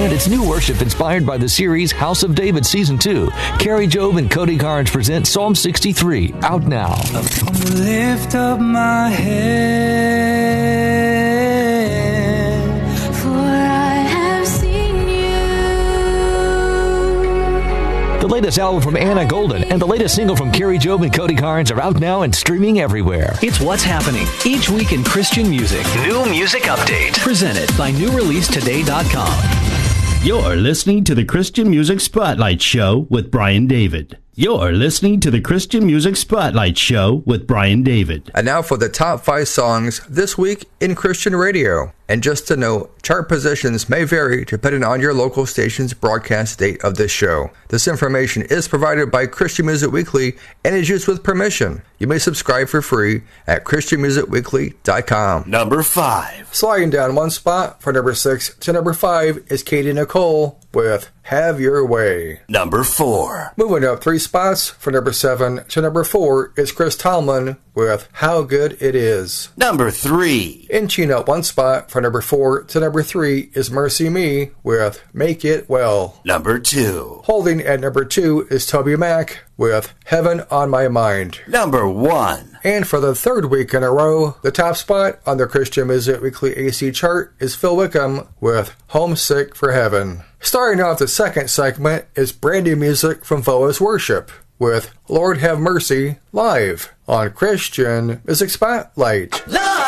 and it's new worship inspired by the series House of David Season 2. Carrie Job and Cody Carnes present Psalm 63, out now. Lift up my head, for I have seen you. The latest album from Anna Golden and the latest single from Carrie Job and Cody Carnes are out now and streaming everywhere. It's what's happening each week in Christian music. New Music Update. Presented by NewReleaseToday.com. You're listening to the Christian Music Spotlight Show with Brian David. You're listening to the Christian Music Spotlight Show with Brian David. And now for the top 5 songs this week in Christian radio. And just to note, chart positions may vary depending on your local station's broadcast date of this show. This information is provided by Christian Music Weekly and is used with permission. You may subscribe for free at ChristianMusicWeekly.com. Number 5. Sliding down one spot for number 6 to number 5 is Katie Nicole with Have Your Way. Number 4. Moving up 3 spots for number 7 to number 4 is Chris Tomlin with How Good It Is. Number 3. Inching up 1 spot for number 4 to number 3 is Mercy Me with Make It Well. Number 2. Holding at number 2 is Toby Mac with Heaven on My Mind. Number 1. And for the 3rd week in a row, the top spot on the Christian Music Weekly AC chart is Phil Wickham with Homesick for Heaven. Starting off the 2nd segment is brand new music from Voa's Worship with Lord Have Mercy live on Christian Music Spotlight.